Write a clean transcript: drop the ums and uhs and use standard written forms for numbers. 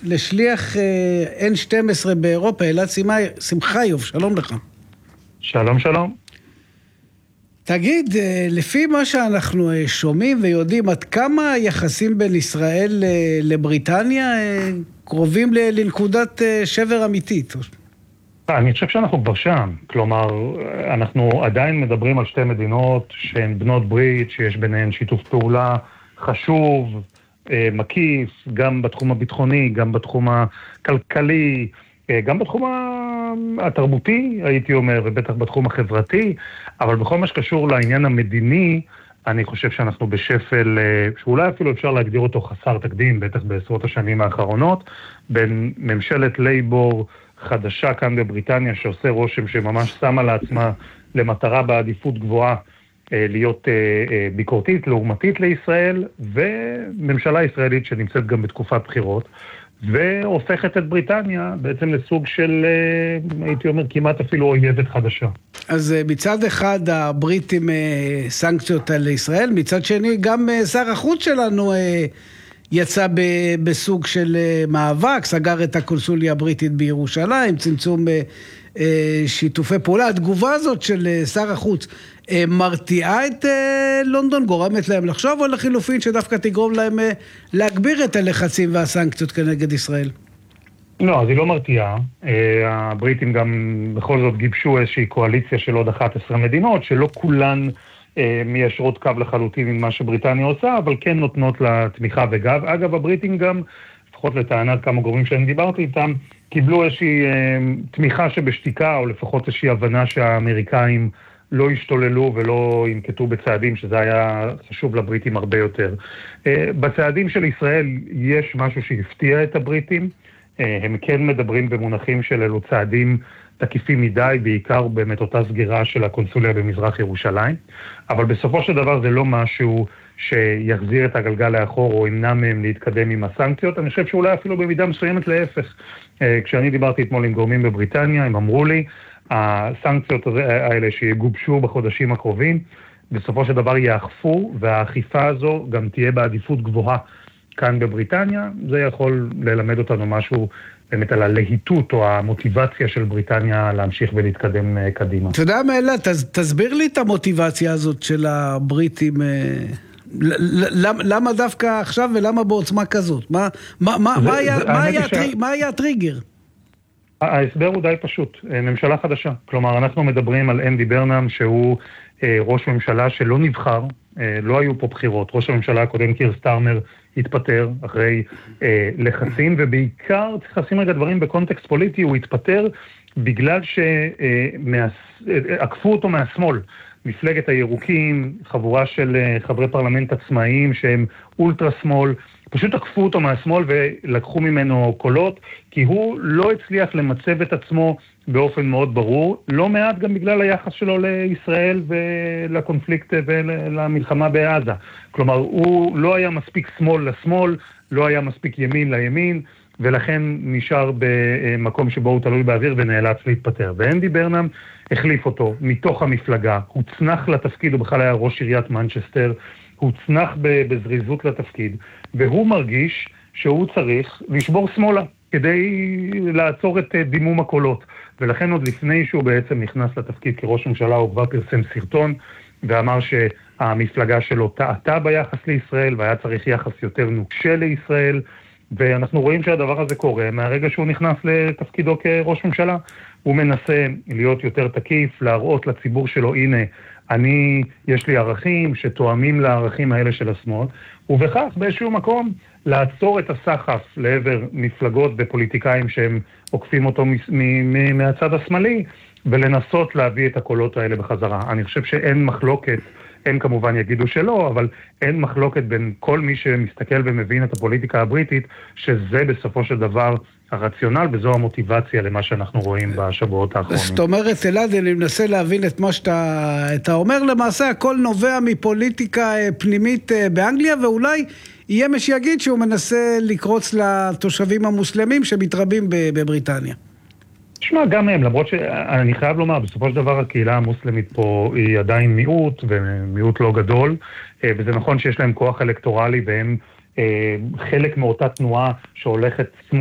לשליח N12 באירופה, אלעד שמחיוב, שלום לך. שלום, שלום. תגיד, לפי מה שאנחנו שומעים ויודעים, עד כמה היחסים בין ישראל לבריטניה קרובים לנקודת שבר אמיתית? אני חושב שאנחנו כבר שם. כלומר, אנחנו עדיין מדברים על שתי מדינות שהן בנות ברית, שיש ביניהן שיתוף פעולה חשוב, מקיף, גם בתחום הביטחוני, גם בתחום הכלכלי, גם בתחום התרבותי, הייתי אומר, ובטח בתחום החברתי, אבל בכל מה שקשור לעניין המדיני, אני חושב שאנחנו בשפל, שאולי אפילו אפשר להגדיר אותו חסר תקדים, בטח בעשרות השנים האחרונות, בין ממשלת לייבור חדשה כאן בבריטניה, שעושה רושם שממש שמה לעצמה למטרה בעדיפות גבוהה, להיות ביקורתית, לעומתית לישראל, וממשלה ישראלית שנמצאת גם בתקופת בחירות, והופכת את בריטניה בעצם לסוג של, הייתי אומר, כמעט אפילו אויבת חדשה. אז מצד אחד הבריטים סנקציות על ישראל, מצד שני גם שר החוץ שלנו יצא בסוג של מאבק, סגר את הקונסוליה הבריטית בירושלים, צמצום שיתופי פעולה. התגובה הזאת של שר החוץ מרתיעה את לונדון, גורמת להם לחשוב, או לחילופין שדווקא תגרום להם להגביר את הלחצים והסנקציות כנגד ישראל? לא, אז היא לא מרתיעה. הבריטים גם בכל זאת גיבשו איזושהי קואליציה של עוד 11 מדינות, שלא כולן מיישרות קו לחלוטין עם מה שבריטניה עושה, אבל כן נותנות לה תמיכה וגב. אגב, הבריטים גם, לפחות לטענת כמה גורמים שאני דיברתי איתם, קיבלו איזושהי תמיכה שבשתיקה, או לפחות איזושהי הבנה שהאמריקאים לא השתוללו ולא ינקטו בצעדים, שזה היה חשוב לבריטים הרבה יותר. בצעדים של ישראל יש משהו שהפתיע את הבריטים, הם כן מדברים במונחים של אלו צעדים תקיפים מדי, בעיקר באמת אותה סגירה של הקונסוליה במזרח ירושלים, אבל בסופו של דבר זה לא משהו שיחזיר את הגלגל לאחור או ימנע מהם להתקדם עם הסנקציות. אני חושב שאולי אפילו במידה מסוימת להפך. כשאני דיברתי אתמול עם גורמים בבריטניה, הם אמרו לי, הסנקציות האלה שיגובשו בחודשים הקרובים, בסופו של דבר יאכפו, והאכיפה הזו גם תהיה בעדיפות גבוהה כאן בבריטניה. זה יכול ללמד אותנו משהו באמת על הלהיטות או המוטיבציה של בריטניה להמשיך ולהתקדם קדימה. אתה יודע מה, אלעד, תסביר לי את המוטיבציה הזאת של הבריטים, למה דווקא עכשיו ולמה בעוצמה כזאת? מה היה הטריגר? ההסבר הוא די פשוט, ממשלה חדשה. כלומר, אנחנו מדברים על אנדי ברנאם, שהוא ראש ממשלה שלא נבחר, לא היו פה בחירות. ראש הממשלה הקודם, קיר סטארמר, התפטר אחרי לחצים, ובעיקר צריך לשים רגע דברים בקונטקסט פוליטי, הוא התפטר בגלל שעקפו אותו מהשמאל. מפלגת הירוקים, חבורה של חברי פרלמנט עצמאיים שהם אולטרה שמאל, פשוט עקפו אותו מהשמאל ולקחו ממנו קולות, כי הוא לא הצליח למצב את עצמו באופן מאוד ברור, לא מעט גם בגלל היחס שלו לישראל ולקונפליקט ולמלחמה בעזה. כלומר, הוא לא היה מספיק שמאל לשמאל, לא היה מספיק ימין לימין, ולכן נשאר במקום שבו הוא תלוי באוויר ונאלץ להתפטר. ואנדי ברנאם החליף אותו מתוך המפלגה, הוא צנח לתפקיד, הוא בכלל היה ראש עיריית מנצ'סטר, הוא צנח בזריזות לתפקיד, והוא מרגיש שהוא צריך לשבור שמאלה כדי לעצור את דימום הקולות. ולכן עוד לפני שהוא בעצם נכנס לתפקיד כראש ממשלה, הוא כבר פרסם סרטון ואמר שהמפלגה שלו טעתה ביחס לישראל והיה צריך יחס יותר נוקשה לישראל, ואנחנו רואים שהדבר הזה קורה מהרגע שהוא נכנס לתפקידו כראש ממשלה. הוא מנסה להיות יותר תקיף, להראות לציבור שלו, הנה, יש לי ערכים שתואמים לערכים האלה של השמאל, ובכך באיזשהו מקום לעצור את הסחף לעבר מפלגות ופוליטיקאים שהם עוקפים אותו מהצד השמאלי, ולנסות להביא את הקולות האלה בחזרה. אני חושב שאין מחלוקת, הם כמובן יגידו שלא, אבל אין מחלוקת בין כל מי שמסתכל ומבין את הפוליטיקה הבריטית, שזה בסופו של דבר הרציונל, וזו המוטיבציה למה שאנחנו רואים בשבועות האחרונים. זאת אומרת, אלעד, אני מנסה להבין את מה שאתה אומר, למעשה הכל נובע מפוליטיקה פנימית באנגליה, ואולי יהיה מי שיגיד שהוא מנסה לקרוץ לתושבים המוסלמים שמתרבים בבריטניה. תשמע, גם הם, למרות שאני חייב לומר, בסופו של דבר הקהילה המוסלמית פה היא עדיין מיעוט, ומיעוט לא גדול, וזה נכון שיש להם כוח אלקטורלי, והם חלק מאותה תנועה שהולכת שמאל,